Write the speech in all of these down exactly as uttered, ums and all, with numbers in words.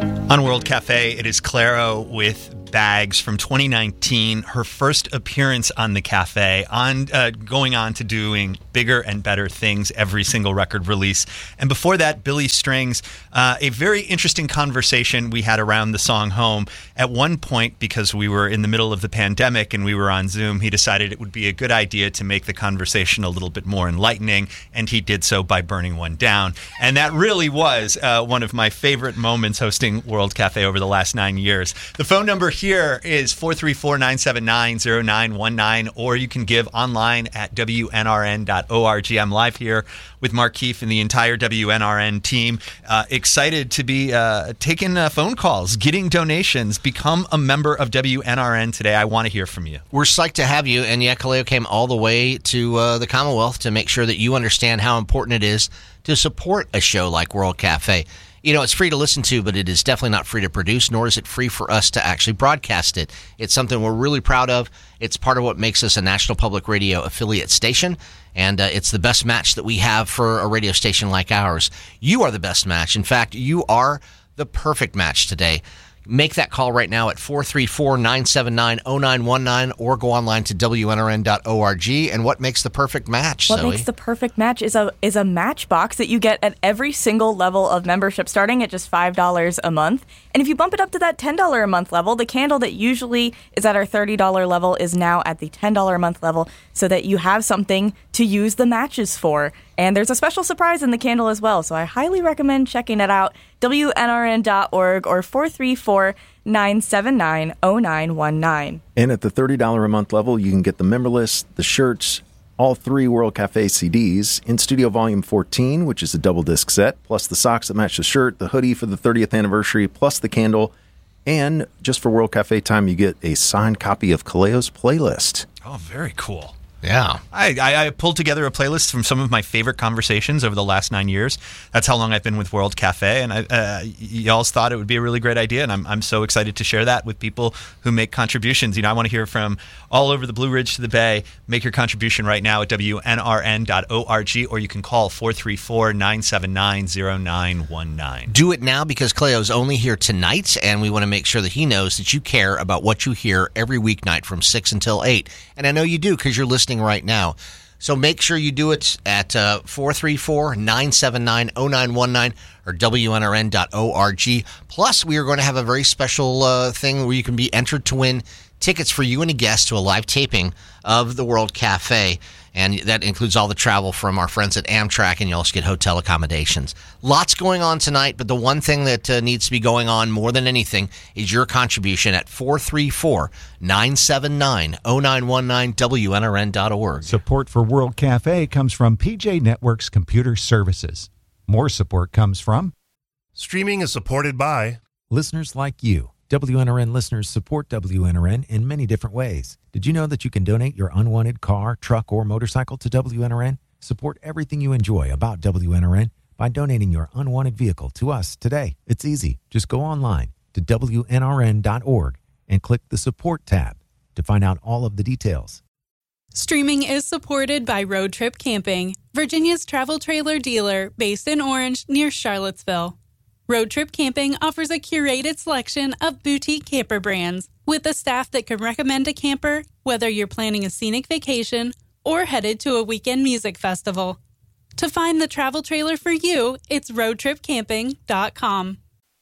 On World Cafe, it is Clairo with Bags from twenty nineteen, her first appearance on the cafe, on uh, going on to doing bigger and better things every single record release. And before that, Billy Strings, uh, a very interesting conversation we had around the song Home. At one point, because we were in the middle of the pandemic and we were on Zoom, he decided it would be a good idea to make the conversation a little bit more enlightening, and he did so by burning one down. And that really was uh, one of my favorite moments hosting World Cafe over the last nine years. The phone number here is four three four, nine seven nine, zero nine one nine, or you can give online at W N R N dot org. I'm live here with Mark Keefe and the entire W N R N team. Uh, excited to be uh, taking uh, phone calls, getting donations. Become a member of W N R N today. I want to hear from you. We're psyched to have you. And yeah, Kaleo came all the way to uh, the Commonwealth to make sure that you understand how important it is to support a show like World Cafe. You know, it's free to listen to, but it is definitely not free to produce, nor is it free for us to actually broadcast it. It's something we're really proud of. It's part of what makes us a National Public Radio affiliate station, and uh, it's the best match that we have for a radio station like ours. You are the best match. In fact, you are the perfect match today. Make that call right now at four three four, nine seven nine, zero nine one nine or go online to W N R N dot org. And what makes the perfect match, What Zoe? makes the perfect match is a is a match box that you get at every single level of membership, starting at just five dollars a month. And if you bump it up to that ten dollars a month level, the candle that usually is at our thirty dollars level is now at the ten dollars a month level, so that you have something to use the matches for. And there's a special surprise in the candle as well, so I highly recommend checking it out. W N R N dot org or four three four, nine seven nine, zero nine one nine. And at the thirty dollars a month level, you can get the member list, the shirts, all three World Cafe C Ds, In Studio Volume fourteen, which is a double disc set, plus the socks that match the shirt, the hoodie for the thirtieth anniversary, plus the candle. And just for World Cafe time, you get a signed copy of Kaleo's playlist. Oh, very cool. Yeah. I, I, I pulled together a playlist from some of my favorite conversations over the last nine years. That's how long I've been with World Cafe, and I, uh, y'all thought it would be a really great idea, and I'm I'm so excited to share that with people who make contributions. You know, I want to hear from all over the Blue Ridge to the Bay. Make your contribution right now at W N R N dot org, or you can call four three four, nine seven nine, zero nine one nine. Do it now, because Cleo's only here tonight, and we want to make sure that he knows that you care about what you hear every weeknight from six until eight. And I know you do, because you're listening right now. So make sure you do it at uh, four three four, nine seven nine, zero nine one nine or W N R N dot org. Plus, we are going to have a very special uh, thing where you can be entered to win tickets for you and a guest to a live taping of the World Cafe. And that includes all the travel from our friends at Amtrak, and you also get hotel accommodations. Lots going on tonight, but the one thing that uh, needs to be going on more than anything is your contribution at four three four, nine seven nine, zero nine one nine, W N R N dot org. Support for World Cafe comes from P J Networks Computer Services. More support comes from Streaming is supported by listeners like you. W N R N listeners support W N R N in many different ways. Did you know that you can donate your unwanted car, truck, or motorcycle to W N R N? Support everything you enjoy about W N R N by donating your unwanted vehicle to us today. It's easy. Just go online to W N R N dot org and click the Support tab to find out all of the details. Streaming is supported by Road Trip Camping, Virginia's travel trailer dealer based in Orange near Charlottesville. Road Trip Camping offers a curated selection of boutique camper brands with a staff that can recommend a camper whether you're planning a scenic vacation or headed to a weekend music festival. To find the travel trailer for you, it's road trip camping dot com.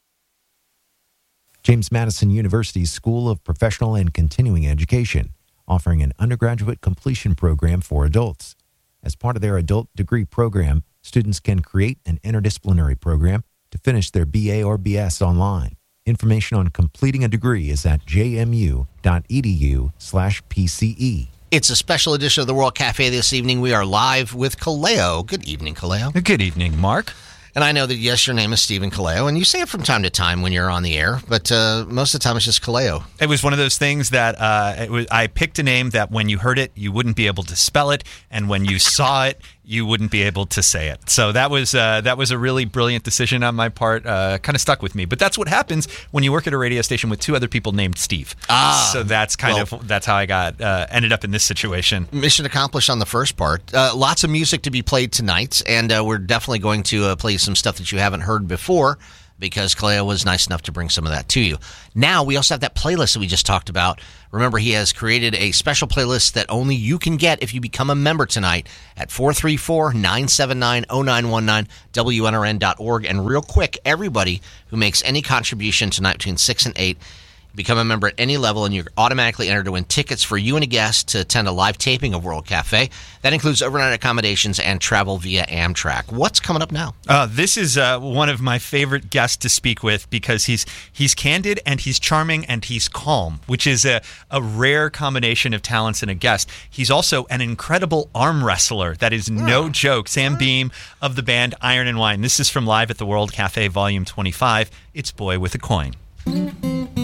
James Madison University's School of Professional and Continuing Education, offering an undergraduate completion program for adults. As part of their adult degree program, students can create an interdisciplinary program to finish their B A or B S online. Information on completing a degree is at j m u dot e d u slash p c e. It's a special edition of the World Cafe this evening. We are live with Kaleo. Good evening, Kaleo. Good evening, Mark. And I know that, yes, your name is Stephen Kaleo, and you say it from time to time when you're on the air, but uh, most of the time it's just Kaleo. It was one of those things that uh, it was, I picked a name that when you heard it, you wouldn't be able to spell it, and when you saw it, you wouldn't be able to say it. So that was uh, that was a really brilliant decision on my part. Uh, kind of stuck with me. But that's what happens when you work at a radio station with two other people named Steve. Ah, so that's kind well, of that's how I got uh, ended up in this situation. Mission accomplished on the first part. Uh, lots of music to be played tonight, and uh, we're definitely going to uh, play some stuff that you haven't heard before. because Kaleo was nice enough to bring some of that to you. Now, we also have that playlist that we just talked about. Remember, he has created a special playlist that only you can get if you become a member tonight at four three four, nine seven nine, zero nine one nine, W N R N dot org. And real quick, everybody who makes any contribution tonight between six and eight, become a member at any level, and you're automatically entered to win tickets for you and a guest to attend a live taping of World Cafe. That includes overnight accommodations and travel via Amtrak. What's coming up now? Uh, this is uh, one of my favorite guests to speak with because he's he's candid and he's charming and he's calm, which is a, a rare combination of talents in a guest. He's also an incredible arm wrestler. That is no joke. Sam Beam of the band Iron and Wine. This is from Live at the World Cafe, Volume twenty-five. It's Boy with a Coin.